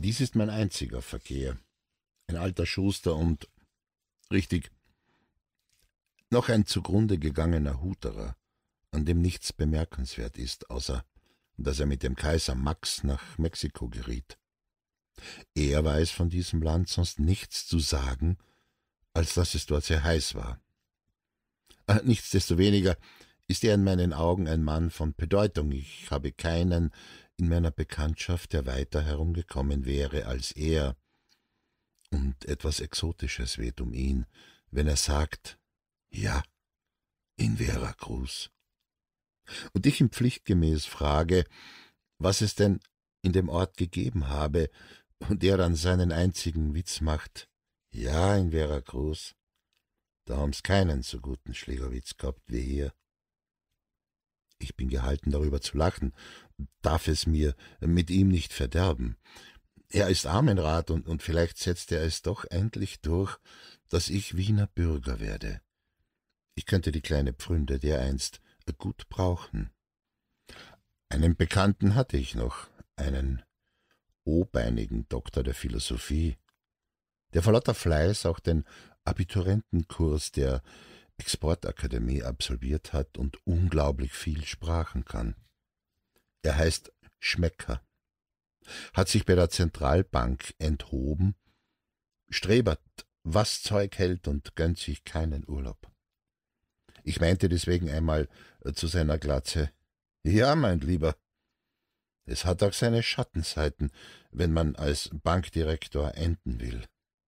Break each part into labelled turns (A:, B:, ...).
A: Dies ist mein einziger Verkehr. Ein alter Schuster und, richtig, noch ein zugrunde gegangener Huterer, an dem nichts bemerkenswert ist, außer dass er mit dem Kaiser Max nach Mexiko geriet. Er weiß von diesem Land sonst nichts zu sagen, als dass es dort sehr heiß war. Nichtsdestoweniger ist er in meinen Augen ein Mann von Bedeutung. Ich habe keinen in meiner Bekanntschaft, der weiter herumgekommen wäre als er. Und etwas Exotisches weht um ihn, wenn er sagt, ja, in Veracruz. Und ich ihm pflichtgemäß frage, was es denn in dem Ort gegeben habe, und er dann seinen einzigen Witz macht, ja, in Veracruz. Da haben's keinen so guten Schlägerwitz gehabt wie hier. Ich bin gehalten, darüber zu lachen, darf es mir mit ihm nicht verderben. Er ist Armenrat und vielleicht setzt er es doch endlich durch, dass ich Wiener Bürger werde. Ich könnte die kleine Pfründe dereinst gut brauchen. Einen Bekannten hatte ich noch, einen O-beinigen Doktor der Philosophie, der vor lauter Fleiß auch den Abiturentenkurs der Exportakademie absolviert hat und unglaublich viel Sprachen kann. Er heißt Schmecker, hat sich bei der Zentralbank enthoben, strebert, was Zeug hält und gönnt sich keinen Urlaub. Ich meinte deswegen einmal zu seiner Glatze, ja, mein Lieber, es hat auch seine Schattenseiten, wenn man als Bankdirektor enden will.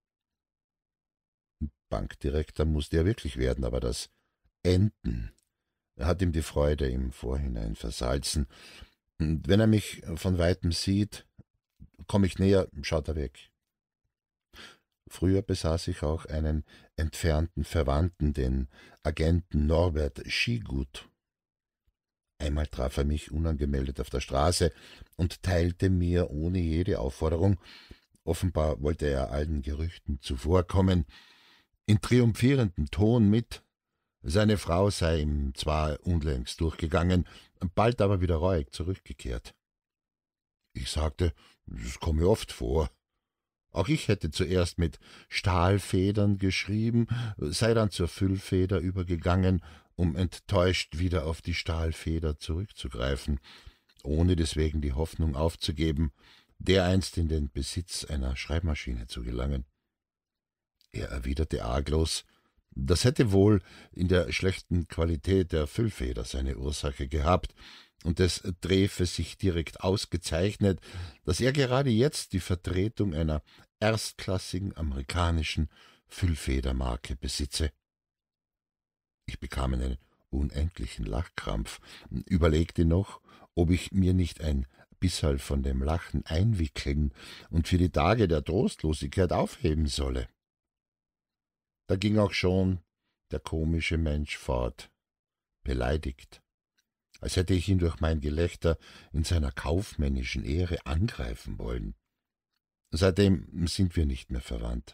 A: Bankdirektor musste er wirklich werden, aber das Enden hat ihm die Freude im Vorhinein versalzen. Und wenn er mich von weitem sieht, komme ich näher, schaut er weg. Früher besaß ich auch einen entfernten Verwandten, den Agenten Norbert Schiegut. Einmal traf er mich unangemeldet auf der Straße und teilte mir ohne jede Aufforderung, offenbar wollte er allen Gerüchten zuvorkommen, in triumphierendem Ton mit, seine Frau sei ihm zwar unlängst durchgegangen, bald aber wieder reuig zurückgekehrt. Ich sagte, das komme oft vor. Auch ich hätte zuerst mit Stahlfedern geschrieben, sei dann zur Füllfeder übergegangen, um enttäuscht wieder auf die Stahlfeder zurückzugreifen, ohne deswegen die Hoffnung aufzugeben, dereinst in den Besitz einer Schreibmaschine zu gelangen. Er erwiderte arglos, das hätte wohl in der schlechten Qualität der Füllfeder seine Ursache gehabt, und es träfe sich direkt ausgezeichnet, dass er gerade jetzt die Vertretung einer erstklassigen amerikanischen Füllfedermarke besitze. Ich bekam einen unendlichen Lachkrampf, überlegte noch, ob ich mir nicht ein bisserl von dem Lachen einwickeln und für die Tage der Trostlosigkeit aufheben solle. Da ging auch schon der komische Mensch fort, beleidigt, als hätte ich ihn durch mein Gelächter in seiner kaufmännischen Ehre angreifen wollen. Seitdem sind wir nicht mehr verwandt.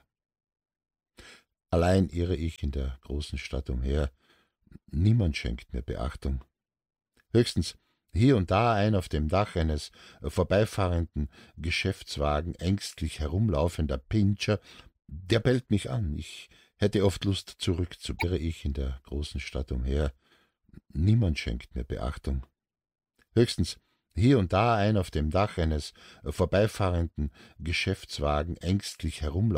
A: Allein irre ich in der großen Stadt umher, niemand schenkt mir Beachtung. Höchstens hier und da ein auf dem Dach eines vorbeifahrenden Geschäftswagen ängstlich herumlaufender Pinscher, der bellt mich an. Ich hätte oft Lust zurückzukehren. Ich in der großen Stadt umher, niemand schenkt mir Beachtung. Höchstens hier und da ein auf dem Dach eines vorbeifahrenden Geschäftswagen ängstlich herumlaufender